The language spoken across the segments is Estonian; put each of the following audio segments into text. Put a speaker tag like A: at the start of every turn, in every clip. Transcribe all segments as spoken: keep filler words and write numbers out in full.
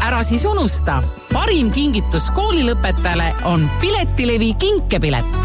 A: ära siis unusta. Parim kingitus koolilõpetajale on Piletilevi kinkepilet.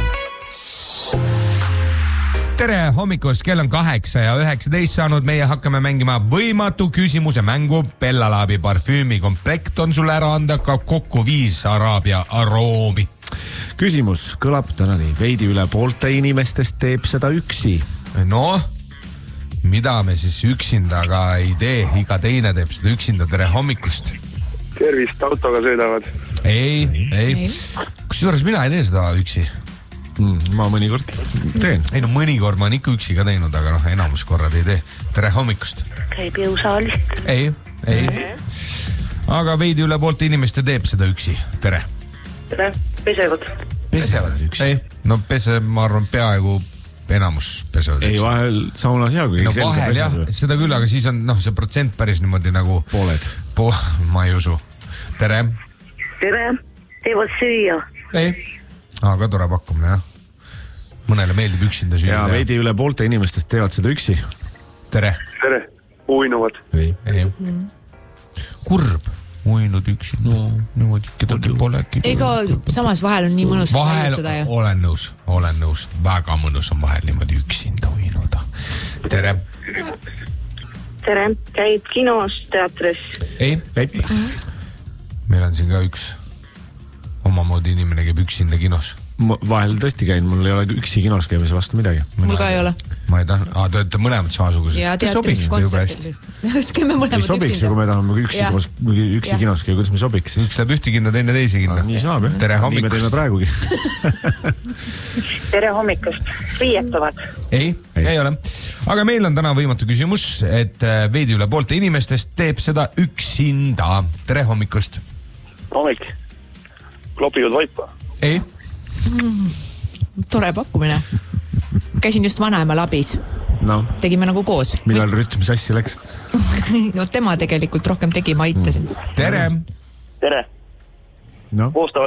B: Tere hommikust, kell on kaheksa ja üheksateist saanud. Meie hakkame mängima võimatu küsimuse mängu. Bellalabi parfüümi komplekt on sulle ära anda ka kokku viis Araabia aroomi.
C: Küsimus kõlab täna nii. Veidi üle poolte inimestest teeb seda üksi.
B: No, mida me siis üksindaga ei tee? Iga teine teeb seda üksinda. Tere hommikust.
D: Tervist, autoga sõidavad.
B: Ei, ei. Kus juures mina ei tee seda üksi?
C: Mm, ma mõnikord teen.
B: Ei no mõnikord ma olen ikka üksi ka teinud, aga noh, enamus korrad ei tee. Tere hommikust.
E: Käib jõusaalist.
B: Ei, ei. Aga veidi üle poolt inimeste teeb seda üksi. Tere.
E: Tere, pesevad.
C: Pesevad üksi?
B: Ei, no pese, ma arvan, peaaegu enamus pesevad üksi.
C: Ei, vahel saunas jah, kui
B: no, vahel jah, seda küll, aga siis on noh, see protsent päris niimoodi nagu
C: pooled.
B: Po, ma ei usu. Tere.
E: Tere, teevad süüa.
B: Ei. Aga tore pakkumine, jah. Mõnele meeldib üksinda süüa.
C: Ja veidi üle poolte inimestest teevad seda üksi.
B: Tere.
D: Tere, uinuvad.
B: Ei. Ei. Mm. Kurb. Uinud üksi. No, niimoodi kedagi polegi.
F: Ega samas vahel on nii mõnus
B: vahel olen nõus, olen nõus. Väga mõnus on vahel niimoodi üksinda uinuda. Tere.
E: Tere, käib kinos, teatris.
B: Ei. Ei. Meil on siin ka üks omamoodi inimene käib üksinda kinos.
C: Ma vahel tõesti käin, mul ei ole üksi kinos käimise vastu midagi.
F: Mul ka ei ole.
B: Ma ei taha, aa, te olete mõlemad samasugused.
F: Ja teatris, kontserdil. Käime mõlemad
C: üksinda. Sobiks, kui me tahame üksi, koos, üksi ja. Kinos käia, kuidas me sobiks?
B: Üks läheb ühte kinno, teine teisi kinno.
C: Nii saab, jah.
B: Tere hommikust.
C: Nii me teeme praegugi.
E: Tere hommikust. Riietavad.
B: Ei, ei, ei ole. Aga meil on täna võimatu küsimus, et veidi üle poolte inimestest teeb seda üksinda. Tere hommikust.
D: Hommik. Klopivad vaipa.
B: Ei.
F: Mm, tore pakkumine. Käisin just vanaema labis. No. Tegime nagu koos.
C: Millal rütm sassi läks?
F: No tema tegelikult rohkem tegi, ma aitasin.
B: Tere.
D: Tere.
C: No.
D: Koostavad